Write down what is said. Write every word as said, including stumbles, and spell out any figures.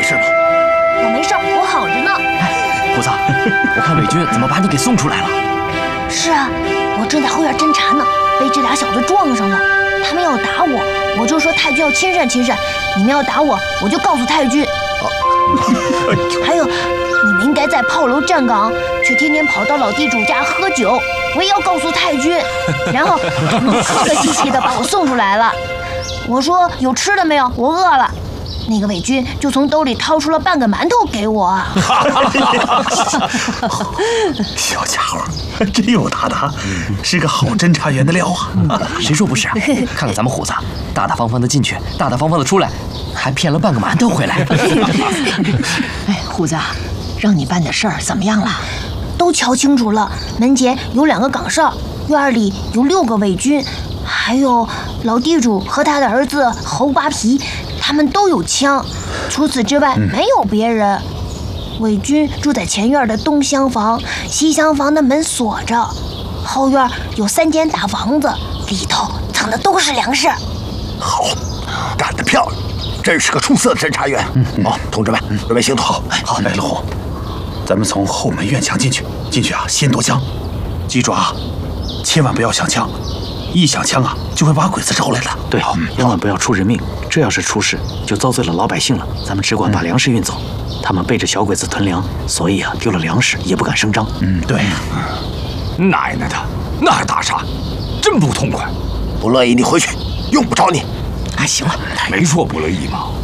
没事吧？ 我没事，我好着呢。 哎，虎子，我看伪军怎么把你给送出来了？ 是啊，我正在后院侦查呢，被这俩小子撞上了。他们要打我，我就说太君要亲善亲善。你们要打我，我就告诉太君。还有，你们应该在炮楼站岗，却天天跑到老地主家喝酒，我也要告诉太君。然后他们就客客气气的把我送出来了。我说有吃的没有？我饿了。那个伪军就从兜里掏出了半个馒头给我。 小家伙真有大大，是个好侦查员的料啊！ 谁说不是啊？看看咱们虎子，大大方方的进去，大大方方的出来，还骗了半个馒头回来。 哎，虎子，让你办的事儿怎么样了？ 都瞧清楚了，门前有两个岗哨，院里有六个伪军，还有老地主和他的儿子猴扒皮，他们都有枪。除此之外，没有别人。伪军住在前院的东厢房，西厢房的门锁着。后院有三间大房子，里头藏的都是粮食。 好，干得漂亮，真是个出色的侦查员。好，同志们，准备行动。好，好，来，陆红，咱们从后门院墙进去，进去啊，先夺枪。记住啊，千万不要响枪，一响枪啊，就会把鬼子招来的。 对，千万不要出人命，这要是出事，就遭罪了老百姓了。咱们只管把粮食运走。他们背着小鬼子囤粮，所以啊，丢了粮食也不敢声张。 嗯，对。 奶奶的，那还打啥？真不痛快。 不乐意你回去，用不着你。 啊，行了， 没说不乐意嘛。